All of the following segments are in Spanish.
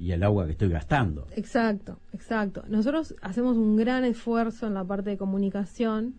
y el agua que estoy gastando. Exacto, exacto. Nosotros hacemos un gran esfuerzo en la parte de comunicación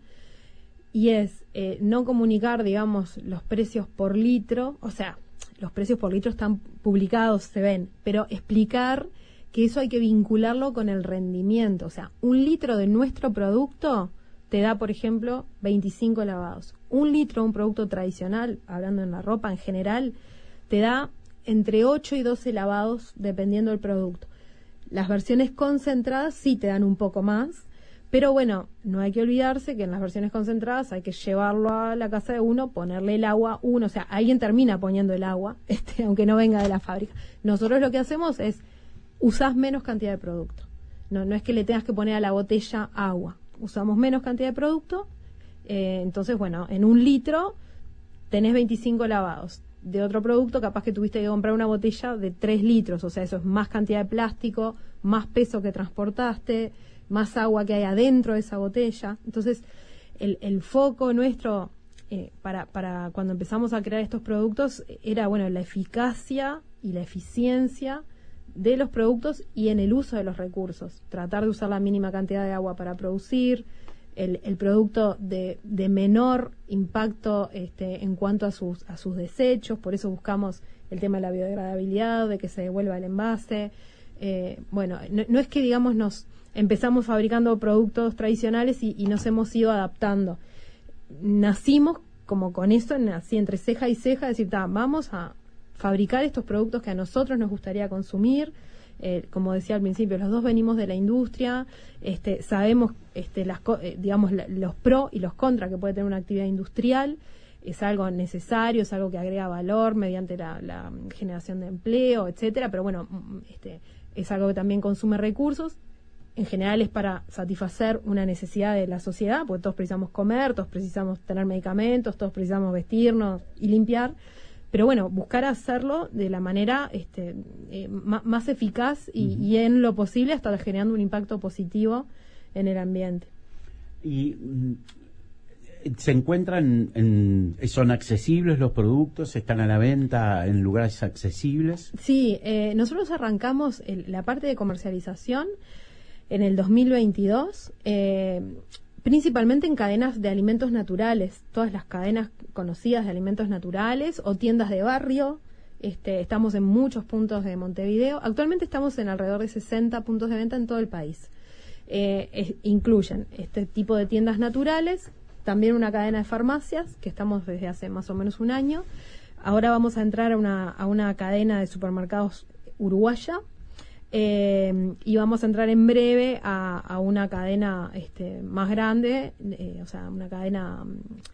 y es no comunicar, digamos, los precios por litro, o sea, los precios por litro están publicados, se ven, pero explicar que eso hay que vincularlo con el rendimiento. O sea, un litro de nuestro producto te da, por ejemplo, 25 lavados. Un litro de un producto tradicional, hablando en la ropa en general, te da entre 8 y 12 lavados dependiendo del producto. Las versiones concentradas sí te dan un poco más, pero bueno, no hay que olvidarse que en las versiones concentradas hay que llevarlo a la casa de uno, ponerle el agua uno, o sea, alguien termina poniendo el agua, aunque no venga de la fábrica. Nosotros lo que hacemos es, usás menos cantidad de producto. No es que le tengas que poner a la botella agua. Usamos menos cantidad de producto, entonces, bueno, en un litro tenés 25 lavados. De otro producto, capaz que tuviste que comprar una botella de 3 litros, o sea, eso es más cantidad de plástico, más peso que transportaste, más agua que hay adentro de esa botella. Entonces, el foco nuestro para cuando empezamos a crear estos productos era, bueno, la eficacia y la eficiencia de los productos y en el uso de los recursos. Tratar de usar la mínima cantidad de agua para producir, el producto de menor impacto en cuanto a sus desechos, por eso buscamos el tema de la biodegradabilidad, de que se devuelva el envase. Bueno, no es que, digamos, nos empezamos fabricando productos tradicionales y nos hemos ido adaptando. Nacimos como con eso, así entre ceja y ceja, decir, vamos a fabricar estos productos que a nosotros nos gustaría consumir. Como decía al principio, los dos venimos de la industria, sabemos digamos los pros y los contras que puede tener una actividad industrial. Es algo necesario, es algo que agrega valor mediante la generación de empleo, etcétera, pero bueno, es algo que también consume recursos. En general es para satisfacer una necesidad de la sociedad, porque todos precisamos comer, todos precisamos tener medicamentos, todos precisamos vestirnos y limpiar. Pero bueno, buscar hacerlo de la manera más eficaz y en lo posible hasta generando un impacto positivo en el ambiente. ¿Y se encuentran, son accesibles los productos? ¿Están a la venta en lugares accesibles? Sí, nosotros arrancamos la parte de comercialización en el 2022, principalmente en cadenas de alimentos naturales, todas las cadenas conocidas de alimentos naturales o tiendas de barrio. Estamos en muchos puntos de Montevideo. Actualmente estamos en alrededor de 60 puntos de venta en todo el país. Incluyen este tipo de tiendas naturales, también una cadena de farmacias, que estamos desde hace más o menos un año. Ahora vamos a entrar a una cadena de supermercados uruguaya, y vamos a entrar en breve a una cadena más grande, o sea, una cadena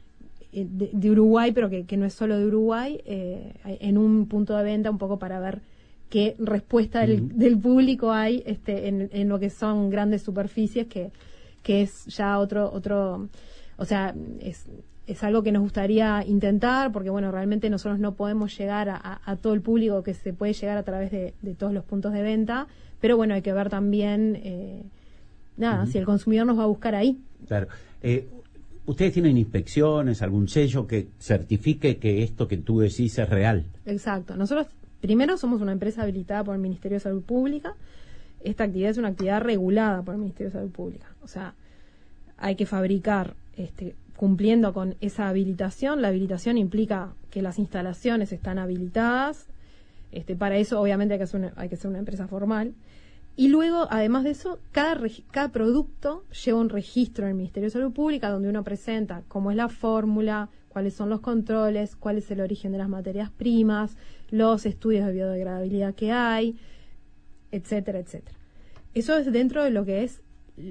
de Uruguay, pero que no es solo de Uruguay, en un punto de venta un poco para ver qué respuesta del público hay en lo que son grandes superficies, que es ya otro, o sea, es algo que nos gustaría intentar, porque bueno, realmente nosotros no podemos llegar a todo el público que se puede llegar a través de todos los puntos de venta, pero bueno, hay que ver también, si el consumidor nos va a buscar ahí. Claro. ¿Ustedes tienen inspecciones, algún sello que certifique que esto que tú decís es real? Exacto. Nosotros, primero, somos una empresa habilitada por el Ministerio de Salud Pública. Esta actividad es una actividad regulada por el Ministerio de Salud Pública. O sea, hay que fabricar cumpliendo con esa habilitación. La habilitación implica que las instalaciones están habilitadas. Para eso, obviamente, hay que ser una empresa formal. Y luego, además de eso, cada producto lleva un registro en el Ministerio de Salud Pública donde uno presenta cómo es la fórmula, cuáles son los controles, cuál es el origen de las materias primas, los estudios de biodegradabilidad que hay, etcétera, etcétera. Eso es dentro de lo que es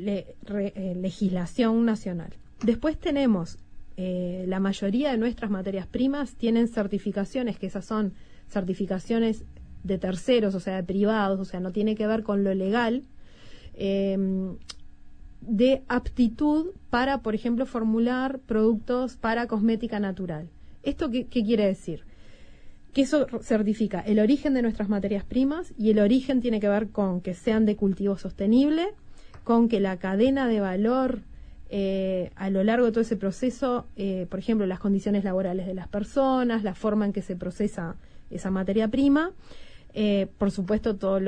legislación nacional. Después tenemos, la mayoría de nuestras materias primas tienen certificaciones, que esas son certificaciones de terceros, o sea, de privados, o sea, no tiene que ver con lo legal, de aptitud para, por ejemplo, formular productos para cosmética natural. ¿Esto qué quiere decir? Que eso certifica el origen de nuestras materias primas, y el origen tiene que ver con que sean de cultivo sostenible, con que la cadena de valor a lo largo de todo ese proceso, por ejemplo, las condiciones laborales de las personas, la forma en que se procesa esa materia prima, por supuesto todo